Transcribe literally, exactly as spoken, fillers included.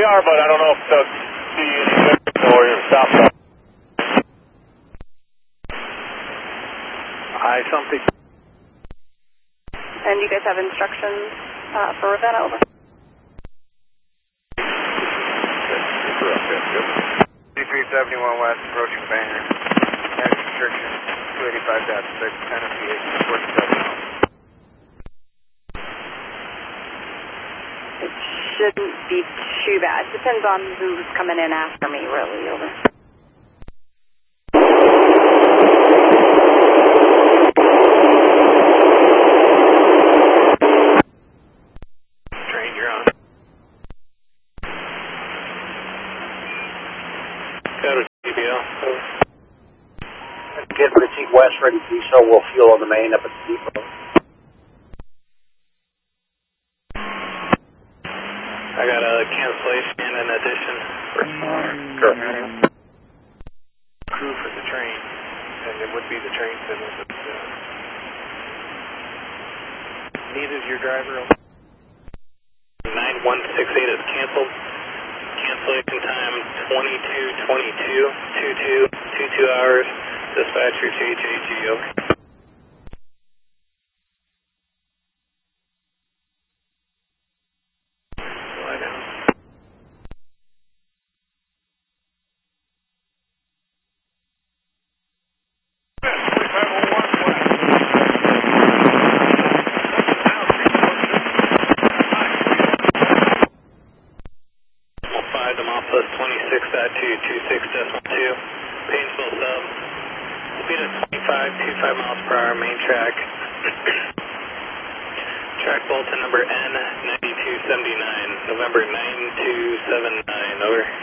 we are, but I don't know if they'll see any difference or you're stopped. I something. And you guys have instructions uh, for Ravenna, over. three seventy-one West, approaching Bangor. Next restriction, two eighty-five point six, Tennessee, eight forty-seven. It shouldn't be too bad. Depends on who's coming in after me, really, over. Train, you're on. G B L. Get receipt west, ready to do so. We'll fuel on the main up at the depot. I got a cancellation and an addition. Sure. Crew for the train, and it would be the train signal. But, uh, needed your driver. nine one six eight is canceled. Cancellation time twenty-two twenty-two, two-two, two-two hours. Dispatcher J J G, okay. Lie down. five, Demopolis twenty-six point two, twenty-six point two, Painesville sub. Speed is twenty-five, twenty-five miles per hour, main track. Track bulletin number N nine two seven nine, November nine two seven nine, over.